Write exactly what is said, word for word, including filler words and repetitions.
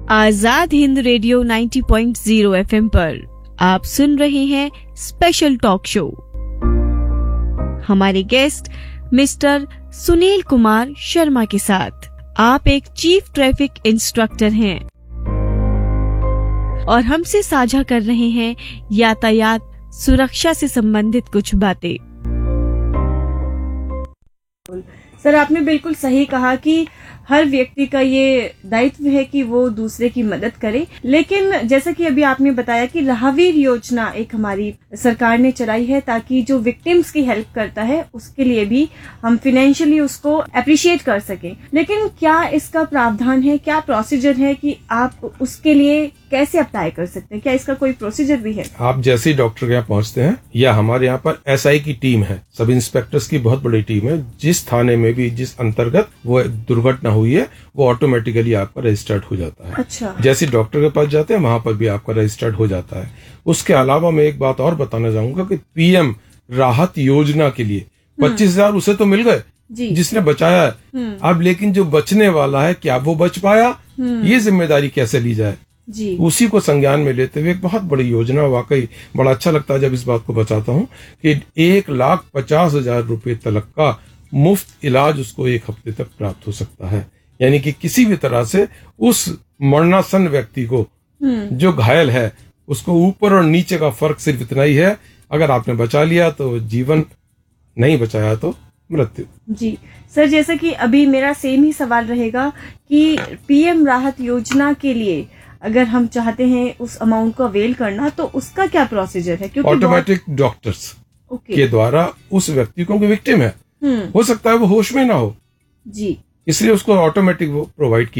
Azad Hind radio नब्बे point शून्य FM पर आप सुन रहे हैं स्पेशल टॉक शो। हमारे गेस्ट मिस्टर सुनील कुमार शर्मा के साथ। आप एक चीफ ट्रैफिक इंस्ट्रक्टर हैं और हमसे साझा कर रहे हैं यातायात सुरक्षा से संबंधित कुछ बातें। सर, आपने बिल्कुल सही कहा कि हर व्यक्ति का ये दायित्व है कि वो दूसरे की मदद करे, लेकिन जैसा कि अभी आपने बताया कि राहवीर योजना एक हमारी सरकार ने चलाई है ताकि जो विक्टिम्स की हेल्प करता है उसके लिए भी हम फाइनेंशियली उसको अप्रिशिएट कर सकें। लेकिन क्या इसका प्रावधान है, क्या प्रोसीजर है कि आप उसके लिए कैसे अप्लाई कर सकते हैं? क्या इसका कोई प्रोसीजर भी है? आप जैसे ही डॉक्टर के यहाँ पहुंचते हैं या हमारे यहाँ पर एसआई की टीम है, सब इंस्पेक्टर्स की बहुत बड़ी टीम है, जिस थाने में भी जिस अंतर्गत वो दुर्घटना हुई है वो ऑटोमेटिकली आपका रजिस्टर्ड हो जाता है। अच्छा। जैसे डॉक्टर के पास जाते हैं वहां पर भी आपका रजिस्टर्ड हो जाता है। उसके अलावा मैं एक बात और बताना चाहूंगा कि पीएम राहत योजना के लिए पच्चीस हजार उसे तो मिल गए जिसने बचाया है। अब लेकिन जो बचने वाला है क्या वो बच पाया, ये जिम्मेदारी कैसे ली जाए, जी। उसी को संज्ञान में लेते हुए एक बहुत बड़ी योजना, वाकई बड़ा अच्छा लगता है जब इस बात को बताता हूँ कि एक लाख पचास हजार रुपए तक का मुफ्त इलाज उसको एक हफ्ते तक प्राप्त हो सकता है। यानी कि किसी भी तरह से उस मरणासन व्यक्ति को जो घायल है उसको ऊपर और नीचे का फर्क सिर्फ इतना ही है, अगर आपने बचा लिया तो जीवन, नहीं बचाया तो मृत्यु। जी सर, जैसे कि अभी मेरा सेम ही सवाल रहेगा कि पीएम राहत योजना के लिए अगर हम चाहते हैं उस अमाउंट को अवेल करना तो उसका क्या प्रोसीजर है? क्योंकि ऑटोमेटिक डॉक्टर्स के द्वारा उस व्यक्ति को विक्टिम है, हो सकता है वो होश में ना हो, जी, इसलिए उसको ऑटोमेटिक वो प्रोवाइड